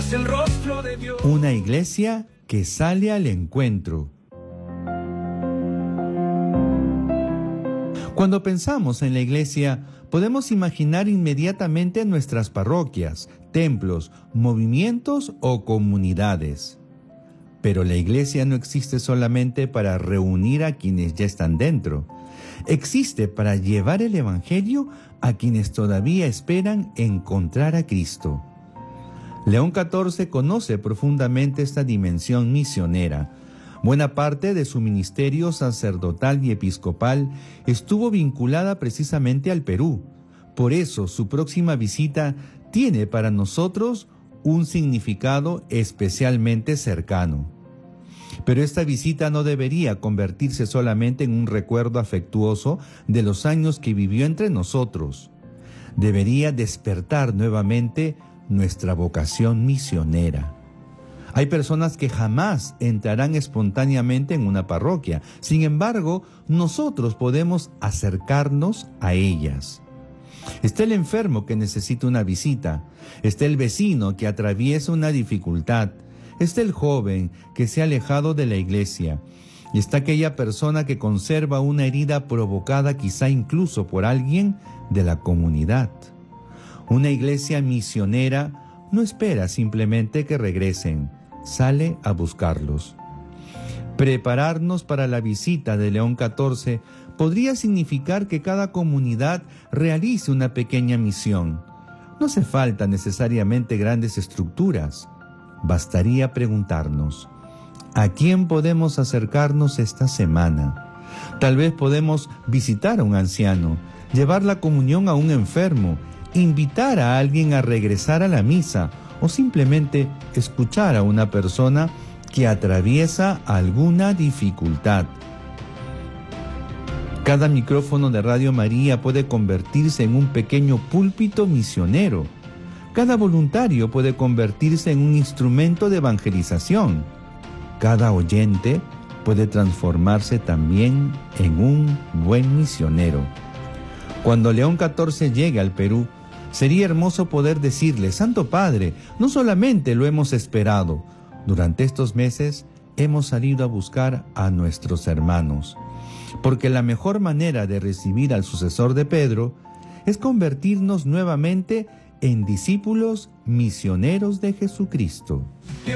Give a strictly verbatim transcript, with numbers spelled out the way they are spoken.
verás el rostro de Dios. Una iglesia que sale al encuentro. Cuando pensamos en la iglesia, podemos imaginar inmediatamente nuestras parroquias, templos, movimientos o comunidades. Pero la iglesia no existe solamente para reunir a quienes ya están dentro. Existe para llevar el evangelio a quienes todavía esperan encontrar a Cristo. León catorce conoce profundamente esta dimensión misionera. Buena parte de su ministerio sacerdotal y episcopal estuvo vinculada precisamente al Perú. Por eso su próxima visita tiene para nosotros un significado especialmente cercano. Pero esta visita no debería convertirse solamente en un recuerdo afectuoso de los años que vivió entre nosotros. Debería despertar nuevamente nuestra vocación misionera. Hay personas que jamás entrarán espontáneamente en una parroquia. Sin embargo, nosotros podemos acercarnos a ellas. Está el enfermo que necesita una visita. Está el vecino que atraviesa una dificultad. Está el joven que se ha alejado de la iglesia. Y está aquella persona que conserva una herida provocada quizá incluso por alguien de la comunidad. Una iglesia misionera no espera simplemente que regresen. Sale a buscarlos. Prepararnos para la visita de León catorce podría significar que cada comunidad realice una pequeña misión. No hace falta necesariamente grandes estructuras. Bastaría preguntarnos, ¿a quién podemos acercarnos esta semana? Tal vez podemos visitar a un anciano, llevar la comunión a un enfermo, invitar a alguien a regresar a la misa, o simplemente escuchar a una persona que atraviesa alguna dificultad. Cada micrófono de Radio María puede convertirse en un pequeño púlpito misionero. Cada voluntario puede convertirse en un instrumento de evangelización. Cada oyente puede transformarse también en un buen misionero. Cuando León catorce llegue al Perú, sería hermoso poder decirle, Santo Padre, no solamente lo hemos esperado, durante estos meses hemos salido a buscar a nuestros hermanos, porque la mejor manera de recibir al sucesor de Pedro es convertirnos nuevamente en discípulos misioneros de Jesucristo.